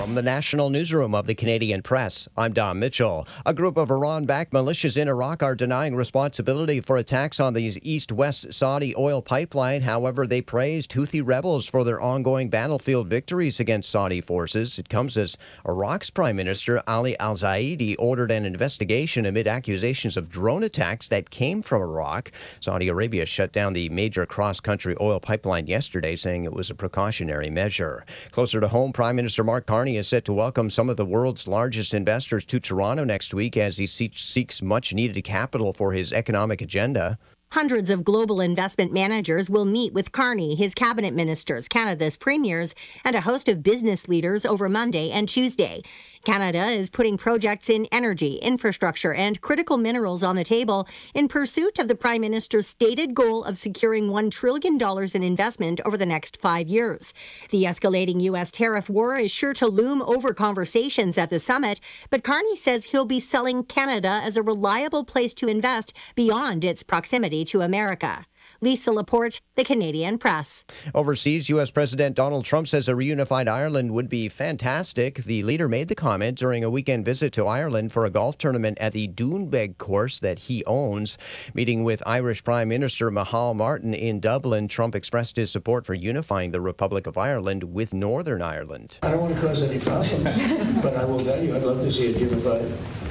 From the National Newsroom of the Canadian Press, I'm Don Mitchell. A group of Iran-backed militias in Iraq are denying responsibility for attacks on the east-west Saudi oil pipeline. However, they praised Houthi rebels for their ongoing battlefield victories against Saudi forces. It comes as Iraq's Prime Minister Ali al-Zaidi ordered an investigation amid accusations of drone attacks that came from Iraq. Saudi Arabia shut down the major cross-country oil pipeline yesterday, saying it was a precautionary measure. Closer to home, Prime Minister Mark Carney is set to welcome some of the world's largest investors to Toronto next week as he seeks much-needed capital for his economic agenda. Hundreds of global investment managers will meet with Carney, his cabinet ministers, Canada's premiers, and a host of business leaders over Monday and Tuesday. Canada is putting projects in energy, infrastructure, and critical minerals on the table in pursuit of the Prime Minister's stated goal of securing $1 trillion in investment over the next 5 years. The escalating U.S. tariff war is sure to loom over conversations at the summit, but Carney says he'll be selling Canada as a reliable place to invest beyond its proximity to America. Lisa Laporte, The Canadian Press. Overseas, U.S. President Donald Trump says a reunified Ireland would be fantastic. The leader made the comment during a weekend visit to Ireland for a golf tournament at the Doonbeg course that he owns. Meeting with Irish Prime Minister Micheál Martin in Dublin, Trump expressed his support for unifying the Republic of Ireland with Northern Ireland. I don't want to cause any problems, but I will tell you, I'd love to see it unified.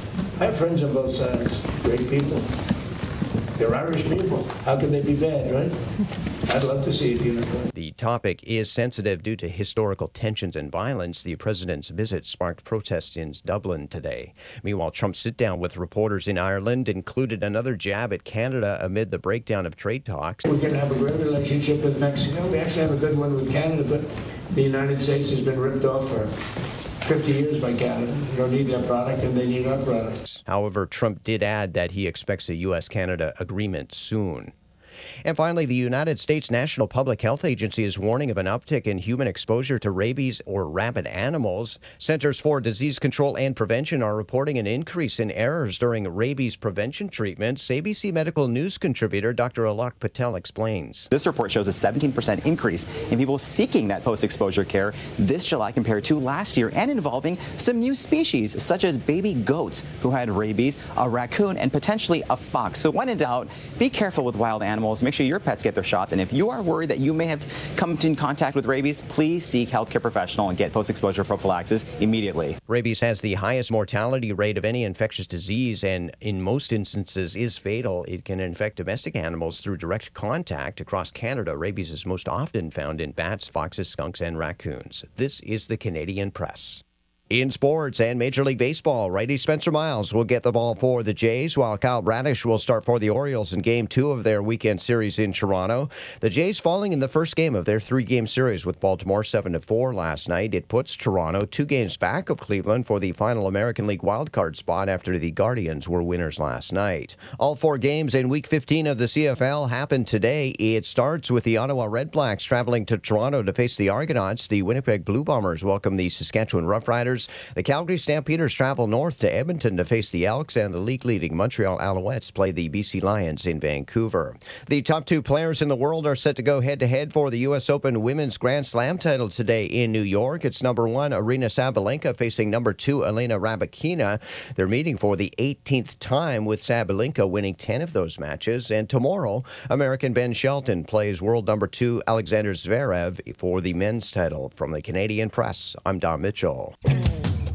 I have friends on both sides, great people. They're Irish people. How can they be bad, right? I'd love to see it unified. The topic is sensitive due to historical tensions and violence. The president's visit sparked protests in Dublin today. Meanwhile, Trump's sit-down with reporters in Ireland included another jab at Canada amid the breakdown of trade talks. We're going to have a great relationship with Mexico. We actually have a good one with Canada, but the United States has been ripped off for 50 years by Canada. We don't need their product, and they need our products. However, Trump did add that he expects a U.S.-Canada agreement soon. And finally, the United States National Public Health Agency is warning of an uptick in human exposure to rabies or rabid animals. Centers for Disease Control and Prevention are reporting an increase in errors during rabies prevention treatments. ABC Medical News contributor Dr. Alok Patel explains. This report shows a 17% increase in people seeking that post-exposure care this July compared to last year, and involving some new species such as baby goats who had rabies, a raccoon, and potentially a fox. So when in doubt, be careful with wild animals. Make sure your pets get their shots. And if you are worried that you may have come in contact with rabies, please seek healthcare professional and get post-exposure prophylaxis immediately. Rabies has the highest mortality rate of any infectious disease and in most instances is fatal. It can infect domestic animals through direct contact. Across Canada, rabies is most often found in bats, foxes, skunks, and raccoons. This is the Canadian Press. In sports and Major League Baseball, righty Spencer Miles will get the ball for the Jays, while Kyle Bradish will start for the Orioles in Game 2 of their weekend series in Toronto. The Jays falling in the first game of their 3-game series with Baltimore 7-4 last night. It puts Toronto 2 games back of Cleveland for the final American League wildcard spot after the Guardians were winners last night. All 4 games in Week 15 of the CFL happened today. It starts with the Ottawa Redblacks traveling to Toronto to face the Argonauts. The Winnipeg Blue Bombers welcome the Saskatchewan Roughriders. The Calgary Stampeders travel north to Edmonton to face the Elks, and the league-leading Montreal Alouettes play the BC Lions in Vancouver. The top 2 players in the world are set to go head-to-head for the U.S. Open Women's Grand Slam title today in New York. It's number 1, Aryna Sabalenka, facing number 2, Elena Rybakina. They're meeting for the 18th time, with Sabalenka winning 10 of those matches. And tomorrow, American Ben Shelton plays world number 2, Alexander Zverev, for the men's title. From the Canadian Press, I'm Don Mitchell.